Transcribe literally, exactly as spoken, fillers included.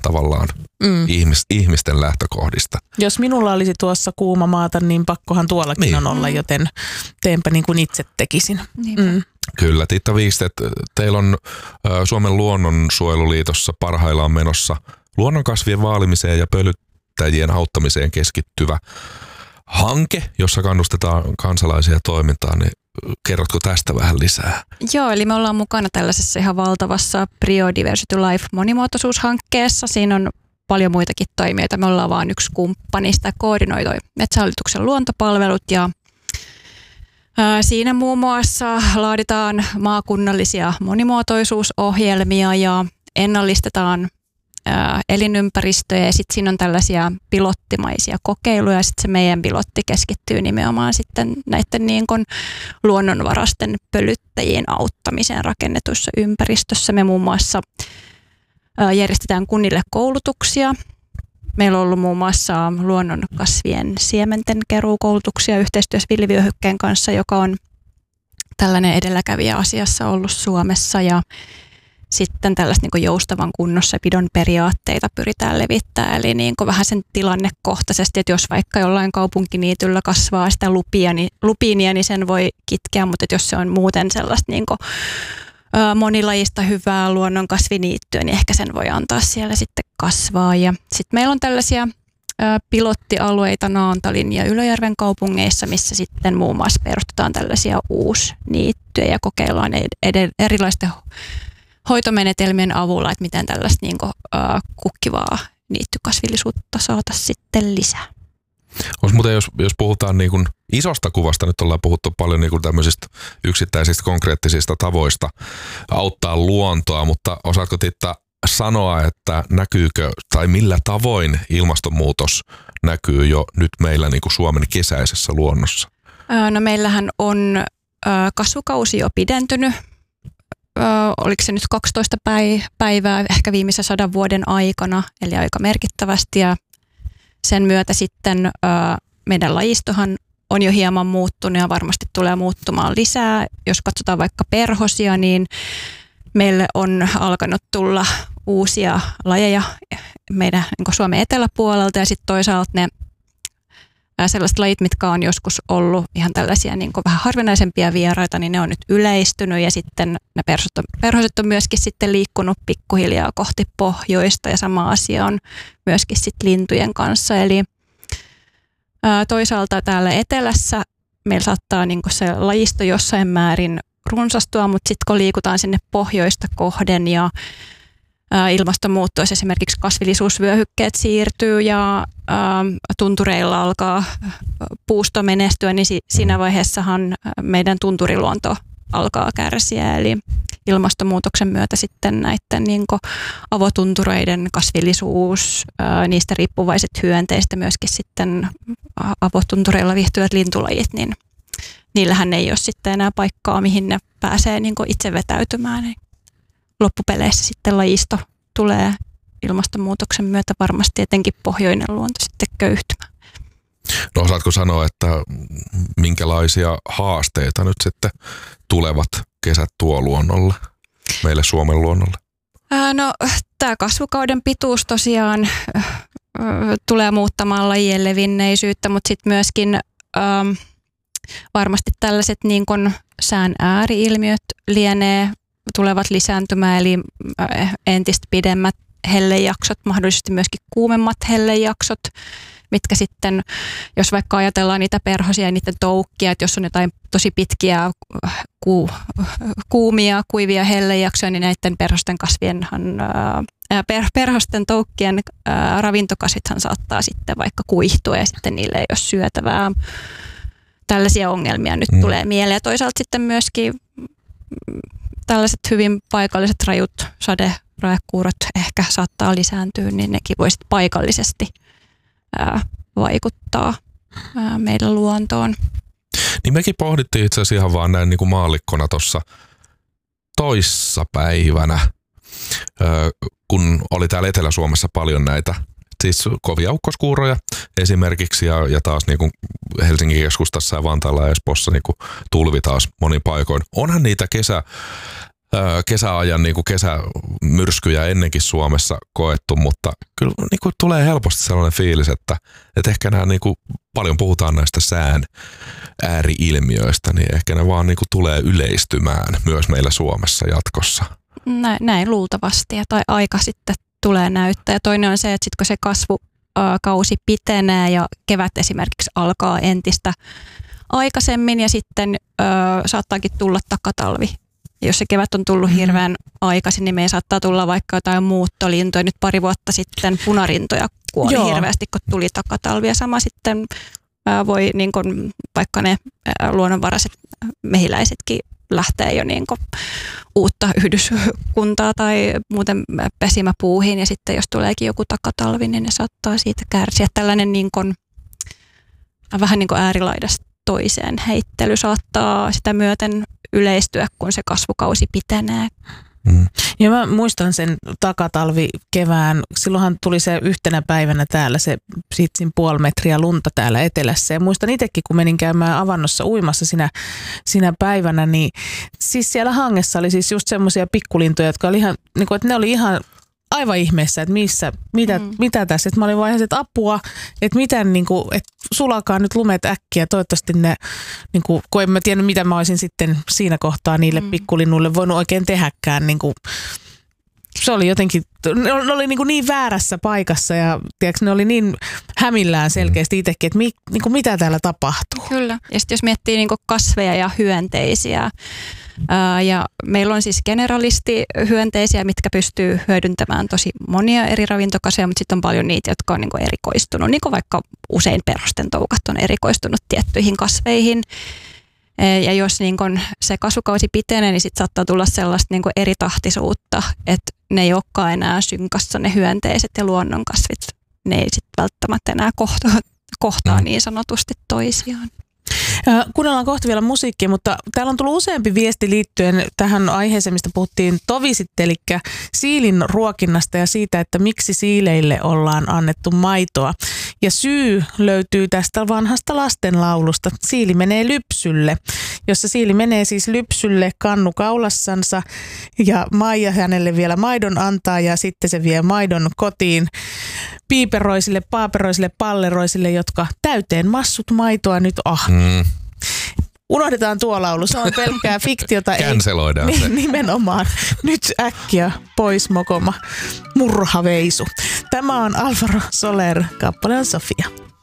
tavallaan mm. ihmis, ihmisten lähtökohdista. Jos minulla olisi tuossa kuuma maata, niin pakkohan tuollakin niin on olla, joten teenpä niin kuin itse tekisin. Mm. Kyllä, Titta Wikstedt, teillä on Suomen luonnonsuojeluliitossa parhaillaan menossa luonnonkasvien vaalimiseen ja pölyttäjien auttamiseen keskittyvä hanke, jossa kannustetaan kansalaisia toimintaan, niin kerrotko tästä vähän lisää? Joo, eli me ollaan mukana tällaisessa ihan valtavassa Biodiversity Life monimuotoisuushankkeessa. Siinä on paljon muitakin toimijoita. Me ollaan vain yksi kumppani, sitä koordinoi Metsähallituksen luontopalvelut ja ää, siinä muun muassa laaditaan maakunnallisia monimuotoisuusohjelmia ja ennallistetaan elinympäristöjä ja sitten siinä on tällaisia pilottimaisia kokeiluja ja sitten se meidän pilotti keskittyy nimenomaan sitten näiden niin kuin luonnonvarasten pölyttäjien auttamiseen rakennetuissa ympäristössä. Me muun muassa järjestetään kunnille koulutuksia. Meillä on ollut muun muassa luonnonkasvien siementen keruukoulutuksia yhteistyössä Villivyöhykkeen kanssa, joka on tällainen edelläkävijä asiassa ollut Suomessa ja sitten tällaista niin kuin joustavan kunnossapidon periaatteita pyritään levittämään, eli niin kuin vähän sen tilannekohtaisesti, että jos vaikka jollain kaupunkiniityllä kasvaa sitä lupia, niin, lupiinia, niin sen voi kitkeä, mutta jos se on muuten sellaista niin kuin, ä, monilajista hyvää luonnonkasviniittyä, niin ehkä sen voi antaa siellä sitten kasvaa. Ja sitten meillä on tällaisia ä, pilottialueita Naantalin ja Ylöjärven kaupungeissa, missä sitten muun muassa perustetaan tällaisia uusniittyjä ja kokeillaan ed- erilaisten hoitomenetelmien avulla, että miten tällaista niin kuin, äh, kukkivaa niittykasvillisuutta saataisiin sitten lisää. Olisi muuten, jos, jos puhutaan niin kuin isosta kuvasta, nyt ollaan puhuttu paljon niin kuin tämmöisistä yksittäisistä konkreettisista tavoista auttaa luontoa, mutta osaatko Titta sanoa, että näkyykö tai millä tavoin ilmastonmuutos näkyy jo nyt meillä niin kuin Suomen kesäisessä luonnossa? Äh, no meillähän on äh, kasvukausi jo pidentynyt. Ö, oliko se nyt kaksitoista päivää ehkä viimeisen sadan vuoden aikana, eli aika merkittävästi ja sen myötä sitten ö, meidän lajistohan on jo hieman muuttunut ja varmasti tulee muuttumaan lisää. Jos katsotaan vaikka perhosia, niin meille on alkanut tulla uusia lajeja meidän niin kuin Suomen eteläpuolelta ja sitten toisaalta ne sellaiset lajit, mitkä on joskus ollut ihan tällaisia niin kuin vähän harvinaisempia vieraita, niin ne on nyt yleistynyt ja sitten ne perhoset on, perhoset on myöskin sitten liikkunut pikkuhiljaa kohti pohjoista ja sama asia on myöskin sitten lintujen kanssa. Eli ää, toisaalta täällä etelässä meillä saattaa niin kuin se lajisto jossain määrin runsastua, mutta sitten kun liikutaan sinne pohjoista kohden ja ilmaston muuttuessa esimerkiksi kasvillisuusvyöhykkeet siirtyy ja ä, tuntureilla alkaa puusto menestyä, niin si, siinä vaiheessahan meidän tunturiluonto alkaa kärsiä. Eli ilmastonmuutoksen myötä sitten näiden niin kuin avotuntureiden kasvillisuus, ä, niistä riippuvaiset hyönteistä myöskin sitten avotuntureilla viihtyvät lintulajit, niin niillähän ei ole sitten enää paikkaa, mihin ne pääsee niin kuin itse vetäytymään. Loppupeleissä sitten lajisto tulee ilmastonmuutoksen myötä varmasti etenkin pohjoinen luonto sitten köyhtymään. No osaatko sanoa, että minkälaisia haasteita nyt sitten tulevat kesät tuo luonnolle, meille Suomen luonnolle? Ää, no tämä kasvukauden pituus tosiaan äh, tulee muuttamaan lajien levinneisyyttä, mutta sitten myöskin ähm, varmasti tällaiset niin kun sään ääriilmiöt lienee tulevat lisääntymään, eli entistä pidemmät hellejaksot, mahdollisesti myöskin kuumemmat hellejaksot, mitkä sitten, jos vaikka ajatellaan niitä perhosia ja niiden toukkia, että jos on jotain tosi pitkiä ku, kuumia, kuivia hellejaksoja, niin näiden perhosten kasvienhan, ää, per, perhosten toukkien ää, ravintokasvithan saattaa sitten vaikka kuihtua ja sitten niille ei ole syötävää. Tällaisia ongelmia nyt mm. tulee mieleen. Ja toisaalta sitten myöskin tällaiset hyvin paikalliset rajut saderaekuurot ehkä saattaa lisääntyä, niin nekin voisit paikallisesti ää, vaikuttaa ää, meidän luontoon. Niin mekin pohdittiin itse asiassa ihan vaan näin niin kuin maallikkona tuossa toissapäivänä, ää, kun oli täällä Etelä-Suomessa paljon näitä siis kovia ukkoskuuroja esimerkiksi ja, ja taas niin kuin Helsingin keskustassa ja Vantaalla ja Espoossa niin kuin tulvi taas monin paikoin. Onhan niitä kesä kesäajan niin kuin kesämyrskyjä ennenkin Suomessa koettu, mutta kyllä niin kuin tulee helposti sellainen fiilis, että, että ehkä nämä niin kuin, paljon puhutaan näistä sään ääriilmiöistä, niin ehkä ne vaan niin kuin tulee yleistymään myös meillä Suomessa jatkossa. Näin, näin luultavasti, tai aika sitten tulee näyttää. Ja toinen on se, että sitten kun se kasvukausi pitenee ja kevät esimerkiksi alkaa entistä aikaisemmin ja sitten ö, saattaakin tulla takatalvi. Ja jos se kevät on tullut mm-hmm. hirveän aikaisin, niin meidän saattaa tulla vaikka jotain muuttolintoja. Nyt pari vuotta sitten punarintoja kuoli Joo. hirveästi, kun tuli takatalvi. Ja sama sitten ö, voi niin kun, vaikka ne ö, luonnonvaraiset mehiläisetkin lähtee jo niin kuin uutta yhdyskuntaa tai muuten pesimäpuuhin ja sitten jos tuleekin joku takatalvi, niin ne saattaa siitä kärsiä. Tällainen niin kuin, vähän niin kuin äärilaidasta toiseen heittely saattaa sitä myöten yleistyä, kun se kasvukausi pitenee. Mm. Ja mä muistan sen takatalvi kevään. Silloinhan tuli se yhtenä päivänä täällä se sitsin puoli metriä lunta täällä etelässä. Ja muistan itsekin, kun menin käymään avannossa uimassa sinä, sinä päivänä, niin siis siellä hangessa oli siis just semmoisia pikkulintuja, jotka oli ihan, niin kuin, että ne oli ihan aivan ihmeessä, että missä, mitä, mm. mitä tässä. Että mä olin vaan ihan, että apua, että miten, niin kuin, että sulakaa nyt lumet äkkiä. Toivottavasti ne, niin kuin, kun en mä tiennyt, mitä mä olisin sitten siinä kohtaa niille mm. pikkulinnuille voinut oikein tehdäkään. Niin kuin, se oli jotenkin, ne oli niin, kuin niin väärässä paikassa ja tiedätkö, ne oli niin hämillään selkeästi itsekin, että mi, niin kuin, mitä täällä tapahtuu. Kyllä. Ja sitten jos miettii niin kuin kasveja ja hyönteisiä, Ää, ja meillä on siis generalistihyönteisiä, mitkä pystyy hyödyntämään tosi monia eri ravintokasveja, mutta sitten on paljon niitä, jotka on niin kuin erikoistunut, niin kuin vaikka usein perustentoukat on erikoistunut tiettyihin kasveihin. Ja jos niin kuin se kasvukausi pitenee, niin sitten saattaa tulla sellaista niin kuin eritahtisuutta, että ne ei olekaan enää synkassa ne hyönteiset ja luonnonkasvit. Ne ei sitten välttämättä enää kohtaa, kohtaa niin sanotusti toisiaan. Kuunnellaan kohta vielä musiikkia, mutta täällä on tullut useampi viesti liittyen tähän aiheeseen, mistä puhuttiin tovisitte, eli siilin ruokinnasta ja siitä, että miksi siileille ollaan annettu maitoa. Ja syy löytyy tästä vanhasta lastenlaulusta. Siili menee lypsylle, jossa siili menee siis lypsylle kannu kaulassansa ja Maija hänelle vielä maidon antaa ja sitten se vie maidon kotiin piiperoisille, paaperoisille, palleroisille, jotka täyteen massut maitoa nyt ah. Mm. Unohdetaan tuo laulu, se on pelkkää fiktiota. Canceloidaan ei, se. Nimenomaan. Nyt äkkiä pois mokoma murhaveisu. Tämä on Alvaro Soler, kappale on Sofia.